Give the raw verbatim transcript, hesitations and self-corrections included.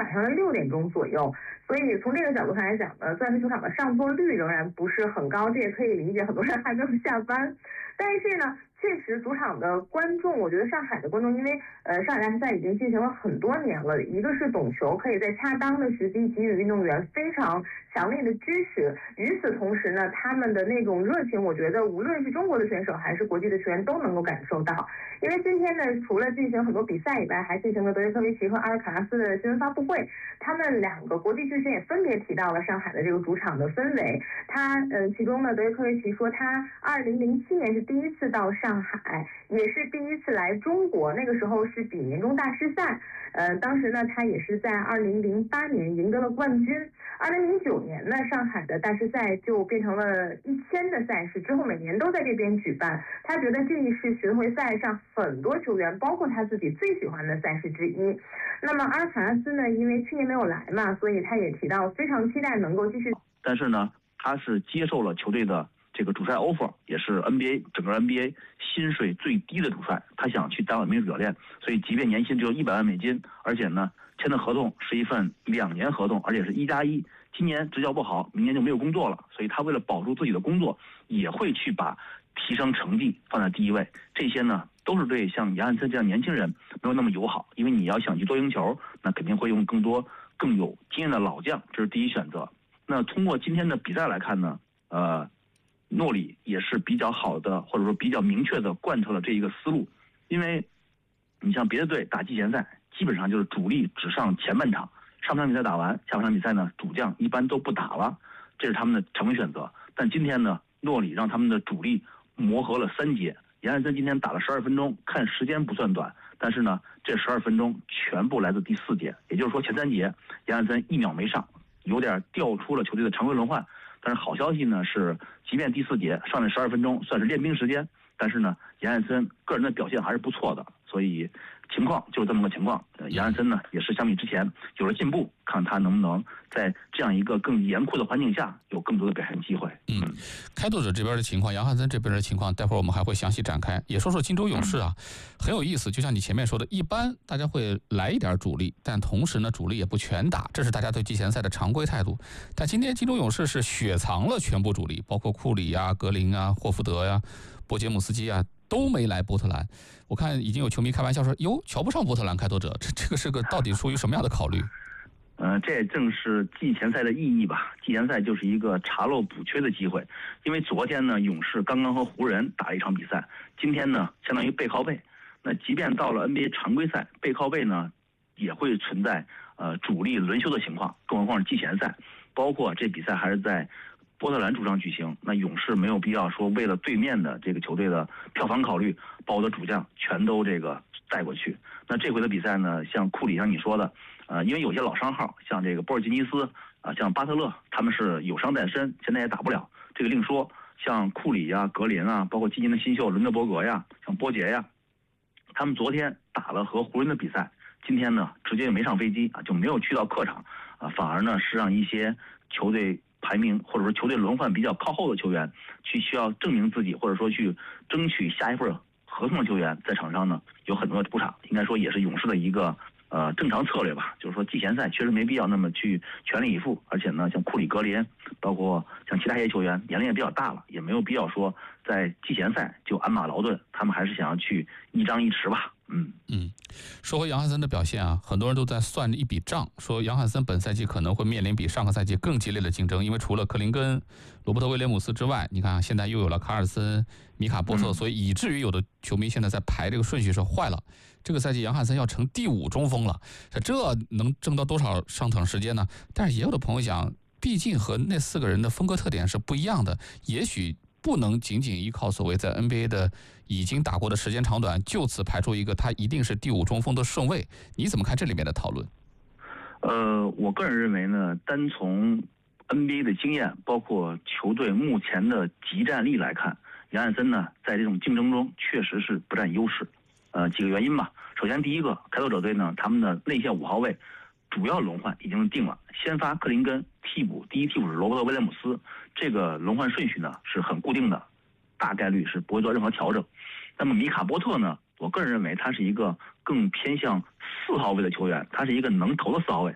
晚上的六点钟左右。所以从这个角度上来讲呢，钻石球场的上座率仍然不是很高，这也可以理解，很多人还没有下班。但是呢，确实主场的观众，我觉得上海的观众，因为呃上海大师赛已经进行了很多年了，一个是懂球，可以在恰当的时机给予运动员非常强烈的支持。与此同时呢，他们的那种热情，我觉得无论是中国的选手还是国际的球员都能够感受到。因为今天呢，除了进行很多比赛以外，还进行了德约科维奇和阿尔卡拉斯的新闻发布会。他们两个国际巨星也分别提到了上海的这个主场的氛围。他呃，其中呢，德约科维奇说，他二零零七年是第一次到上海，也是第一次来中国，那个时候是比年终大师赛。呃，当时呢，他也是在二零零八年赢得了冠军。二零零九年呢，上海的大师赛就变成了一千的赛事，之后每年都在这边举办。他觉得这是巡回赛上很多球员，包括他自己最喜欢的赛事之一。那么阿尔卡拉斯呢，因为去年没有来嘛，所以他也提到非常期待能够继续。 但是呢，他是接受了球队的这个主帅 offer， 也是 N B A 整个 N B A 薪水最低的主帅，他想去当名主教练，所以即便年薪只有一百万美金，而且呢签的合同是一份两年合同，而且是一加一。今年执教不好，明年就没有工作了，所以他为了保住自己的工作，也会去把提升成绩放在第一位。这些呢，都是对像杨汉森这样年轻人没有那么友好，因为你要想去多赢球，那肯定会用更多更有经验的老将，这是第一选择。那通过今天的比赛来看呢，呃，诺里也是比较好的，或者说比较明确的贯彻了这一个思路。因为你像别的队打季前赛，基本上就是主力只上前半场，上半场比赛打完，下半场比赛呢，主将一般都不打了，这是他们的常规选择。但今天呢，诺里让他们的主力磨合了三节，杨汉森今天打了十二分钟，看时间不算短，但是呢，这十二分钟全部来自第四节，也就是说前三节杨汉森一秒没上，有点调出了球队的常规轮换。但是好消息呢是，即便第四节上了十二分钟算是练兵时间，但是呢，杨汉森个人的表现还是不错的，所以情况就是这么个情况。呃，杨汉森呢也是相比之前有了进步，看他能不能在这样一个更严酷的环境下有更多的表现机会。 嗯，开拓者这边的情况，杨汉森这边的情况，待会儿我们还会详细展开，也说说金州勇士啊，很有意思。就像你前面说的，一般大家会来一点主力，但同时呢，主力也不全打，这是大家对季前赛的常规态度。但今天金州勇士是雪藏了全部主力，包括库里啊、格林啊、霍福德呀、啊、波杰姆斯基啊。都没来波特兰，我看已经有球迷开玩笑说：“哟，瞧不上波特兰开拓者，这这个是个到底出于什么样的考虑？” 呃，这正是季前赛的意义吧。季前赛就是一个查漏补缺的机会，因为昨天呢，勇士刚刚和湖人打了一场比赛，今天呢，相当于背靠背。那即便到了 N B A 常规赛，背靠背呢，也会存在呃主力轮休的情况，更何况是季前赛，包括这比赛还是在波特兰主场举行，那勇士没有必要说为了对面的这个球队的票房考虑，把我的主将全都这个带过去。那这回的比赛呢，像库里像你说的，呃，因为有些老伤号，像这个波尔津吉斯啊、呃，像巴特勒，他们是有伤在身，现在也打不了，这个另说。像库里呀、格林啊，包括今年的新秀伦德伯格呀，像波杰呀，他们昨天打了和湖人的比赛，今天呢直接就没上飞机啊，就没有去到客场啊，反而呢是让一些球队排名或者说球队轮换比较靠后的球员去需要证明自己，或者说去争取下一份合同的球员在场上呢有很多的补偿，应该说也是勇士的一个呃正常策略吧。就是说季前赛确实没必要那么去全力以赴，而且呢像库里、格林，包括像其他一些球员年龄也比较大了，也没有必要说在季前赛就鞍马劳顿，他们还是想要去一张一弛吧。嗯嗯，说回杨汉森的表现啊，很多人都在算一笔账，说杨汉森本赛季可能会面临比上个赛季更激烈的竞争，因为除了克林根、罗伯特威廉姆斯之外，你看现在又有了卡尔森、米卡波特，所以以至于有的球迷现在在排这个顺序是坏了。这个赛季杨汉森要成第五中锋了，这能挣到多少上场时间呢？但是也有的朋友讲，毕竟和那四个人的风格特点是不一样的，也许不能仅仅依靠所谓在 N B A 的已经打过的时间长短，就此排出一个他一定是第五中锋的顺位。你怎么看这里面的讨论？ 呃，我个人认为呢，单从 N B A 的经验，包括球队目前的集战力来看，杨汉森呢在这种竞争中确实是不占优势。呃，几个原因吧。首先，第一个，开拓者队呢，他们的内线五号位主要轮换已经定了，先发克林根，替补第一替补是罗伯特威廉姆斯，这个轮换顺序呢是很固定的，大概率是不会做任何调整。那么米卡波特呢，我个人认为他是一个更偏向四号位的球员，他是一个能投的四号位。